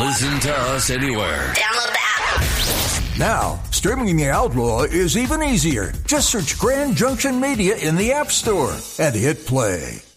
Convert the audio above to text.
Listen to us anywhere. Download the app. Now, streaming The Outlaw is even easier. Just search Grand Junction Media in the App Store and hit play.